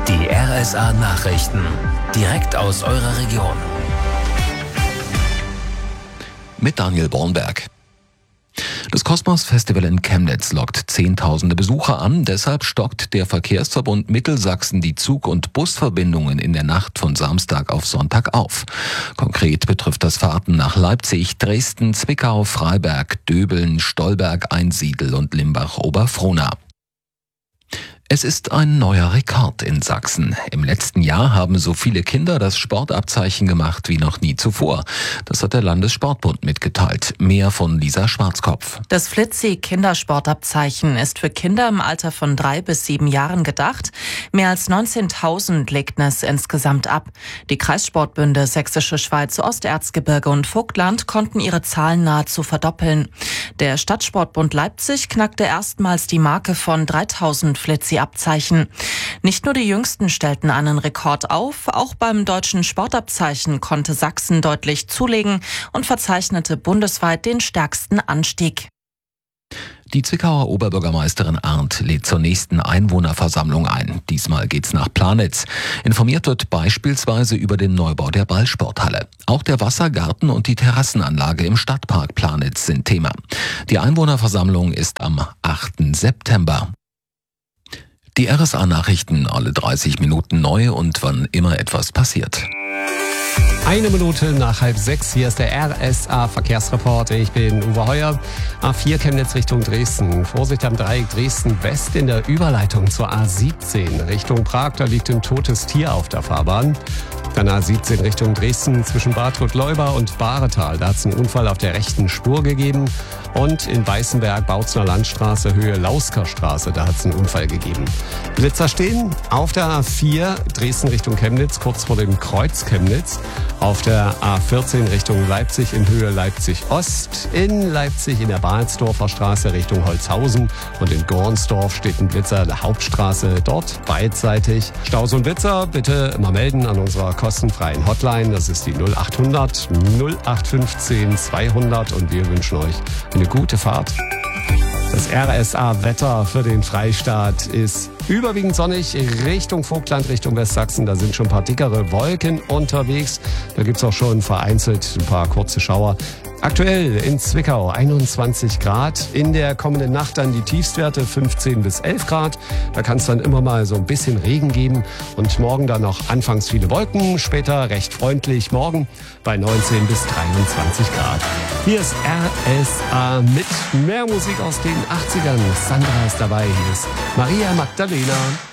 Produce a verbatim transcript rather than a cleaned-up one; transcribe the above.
Die R S A-Nachrichten. Direkt aus eurer Region. Mit Daniel Bornberg. Das Kosmos-Festival in Chemnitz lockt Zehntausende Besucher an. Deshalb stockt der Verkehrsverbund Mittelsachsen die Zug- und Busverbindungen in der Nacht von Samstag auf Sonntag auf. Konkret betrifft das Fahrten nach Leipzig, Dresden, Zwickau, Freiberg, Döbeln, Stolberg, Einsiedl und Limbach-Oberfrohna. Es ist ein neuer Rekord in Sachsen. Im letzten Jahr haben so viele Kinder das Sportabzeichen gemacht wie noch nie zuvor. Das hat der Landessportbund mitgeteilt. Mehr von Lisa Schwarzkopf. Das Flitzi-Kindersportabzeichen ist für Kinder im Alter von drei bis sieben Jahren gedacht. Mehr als neunzehntausend legten es insgesamt ab. Die Kreissportbünde Sächsische Schweiz, Osterzgebirge und Vogtland konnten ihre Zahlen nahezu verdoppeln. Der Stadtsportbund Leipzig knackte erstmals die Marke von dreitausend Flitzi-Abzeichen. Nicht nur die Jüngsten stellten einen Rekord auf, auch beim deutschen Sportabzeichen konnte Sachsen deutlich zulegen und verzeichnete bundesweit den stärksten Anstieg. Die Zwickauer Oberbürgermeisterin Arndt lädt zur nächsten Einwohnerversammlung ein. Diesmal geht's nach Planitz. Informiert wird beispielsweise über den Neubau der Ballsporthalle. Auch der Wassergarten und die Terrassenanlage im Stadtpark Planitz sind Thema. Die Einwohnerversammlung ist am achten September. Die R S A-Nachrichten alle dreißig Minuten neu und wann immer etwas passiert. Eine Minute nach halb sechs, hier ist der R S A-Verkehrsreport. Ich bin Uwe Heuer, A vier Chemnitz Richtung Dresden. Vorsicht am Dreieck Dresden-West in der Überleitung zur A siebzehn Richtung Prag, da liegt ein totes Tier auf der Fahrbahn. Dann A siebzehn Richtung Dresden zwischen Bad Rottleuba und Bahretal. Da hat es einen Unfall auf der rechten Spur gegeben. Und in Weißenberg, Bautzner Landstraße, Höhe Lauskerstraße, da hat es einen Unfall gegeben. Blitzer stehen auf der A vier Dresden Richtung Chemnitz, kurz vor dem Kreuz Chemnitz. Auf der A vierzehn Richtung Leipzig in Höhe Leipzig-Ost. In Leipzig in der Balsdorfer Straße Richtung Holzhausen. Und in Gornsdorf steht ein Blitzer der Hauptstraße, dort beidseitig. Staus und Blitzer bitte immer melden an unserer kostenfreien Hotline. Das ist die null acht hundert null acht fünfzehn zweihundert und wir wünschen euch eine gute Fahrt. Das R S A-Wetter für den Freistaat ist überwiegend sonnig Richtung Vogtland, Richtung Westsachsen. Da sind schon ein paar dickere Wolken unterwegs. Da gibt's auch schon vereinzelt ein paar kurze Schauer. Aktuell in Zwickau einundzwanzig Grad. In der kommenden Nacht dann die Tiefstwerte fünfzehn bis elf Grad. Da kann es dann immer mal so ein bisschen Regen geben. Und morgen dann noch anfangs viele Wolken, später recht freundlich. Morgen bei neunzehn bis dreiundzwanzig Grad. Hier ist R S A mit mehr Musik aus den achtzigern. Sandra ist dabei. Hier ist Maria Magdalena.